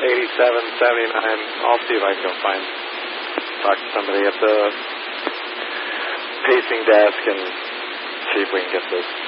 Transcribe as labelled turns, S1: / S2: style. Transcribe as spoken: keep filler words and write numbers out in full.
S1: eighty-seven seventy-nine. I'll see if I can go find, talk to somebody at the pacing desk and see if we can get this